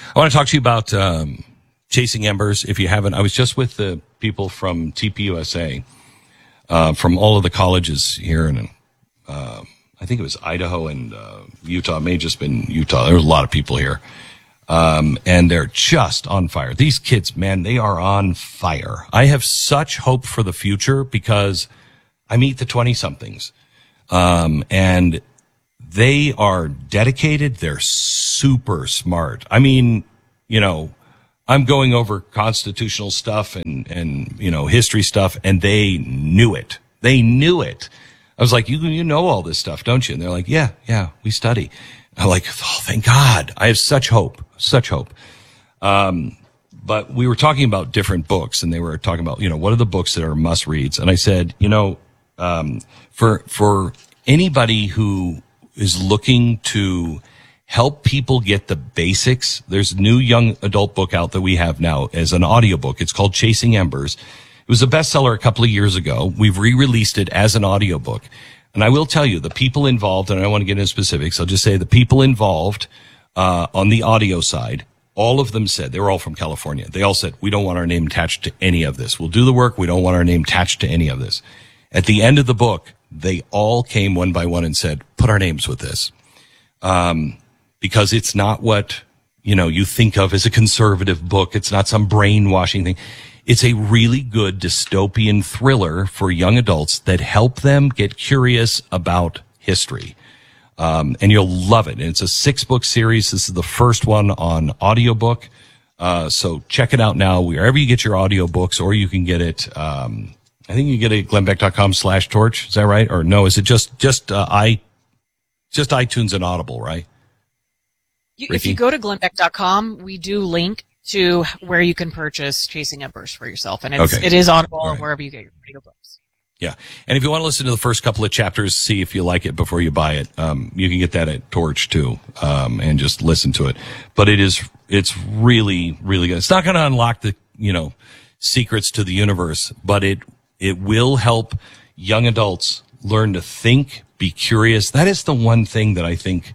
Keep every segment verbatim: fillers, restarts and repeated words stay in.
I want to talk to you about um, Chasing Embers. If you haven't, I was just with the people from T P U S A, uh, from all of the colleges here in, uh, I think it was Idaho and uh, Utah. It may have just been Utah. There was a lot of people here. Um, and they're just on fire. These kids, man, they are on fire. I have such hope for the future because I meet the twenty-somethings. Um, and they are dedicated. They're super smart. I mean, you know, I'm going over constitutional stuff and, and, you know, history stuff, and they knew it. They knew it. I was like, you, you know all this stuff, don't you? And they're like, yeah, yeah, we study. I'm like, oh, thank God. I have such hope, such hope. Um, but we were talking about different books, and they were talking about, you know, what are the books that are must reads? And I said, you know, um, for, for anybody who is looking to help people get the basics, there's a new young adult book out that we have now as an audiobook. It's called Chasing Embers. It was a bestseller a couple of years ago. We've re-released it as an audiobook. And I will tell you, the people involved, and I don't want to get into specifics, I'll just say the people involved uh on the audio side, all of them said, they were all from California. They all said, we don't want our name attached to any of this. We'll do the work. We don't want our name attached to any of this. At the end of the book, they all came one by one and said, put our names with this. Um, because it's not what, you know, you think of as a conservative book. It's not some brainwashing thing. It's a really good dystopian thriller for young adults that help them get curious about history. Um, and you'll love it. And it's a six book series. This is the first one on audiobook. Uh, so check it out now wherever you get your audiobooks, or you can get it. Um, I think you can get it at glennbeck.com slash torch. Is that right? Or no, is it just, just, uh, I, just iTunes and Audible, right? You, if you go to glennbeck dot com, we do link to where you can purchase Chasing Embers for yourself. And it's, okay. it is Audible right. wherever you get your audiobooks. Yeah. And if you want to listen to the first couple of chapters, see if you like it before you buy it, um, you can get that at Torch too, um, and just listen to it. But it is, it's really, really good. It's not going to unlock the, you know, secrets to the universe, but it, it will help young adults learn to think, be curious. That is the one thing that I think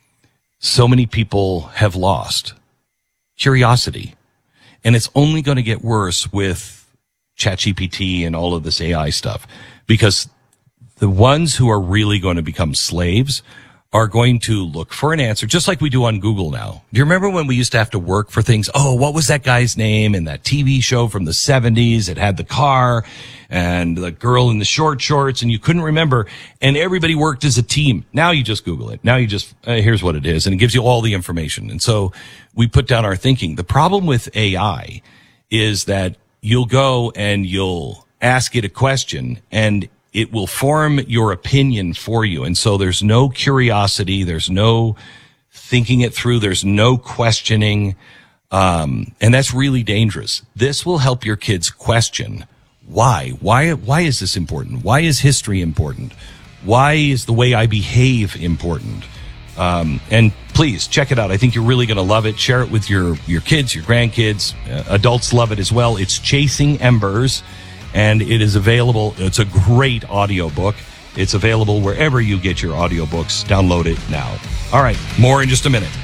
so many people have lost. Curiosity. And it's only going to get worse with ChatGPT and all of this A I stuff, because the ones who are really going to become slaves are going to look for an answer, just like we do on Google now. Do you remember when we used to have to work for things? Oh, what was that guy's name in that T V show from the seventies? It had the car and the girl in the short shorts, and you couldn't remember, and everybody worked as a team. Now you just Google it. Now you just, uh, here's what it is, and it gives you all the information. And so we put down our thinking. The problem with A I is that you'll go and you'll ask it a question, and it will form your opinion for you. And so there's no curiosity. There's no thinking it through. There's no questioning. Um, and that's really dangerous. This will help your kids question why, why, why is this important? Why is history important? Why is the way I behave important? Um, and please check it out. I think you're really going to love it. Share it with your, your kids, your grandkids. Uh, adults love it as well. It's Chasing Embers. And it is available. It's a great audiobook. It's available wherever you get your audiobooks. Download it now. All right, more in just a minute.